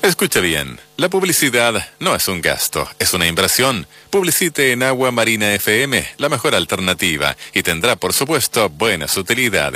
Escuche bien, la publicidad no es un gasto, es una inversión. Publicite en Agua Marina FM, la mejor alternativa, y tendrá por supuesto buenas utilidades.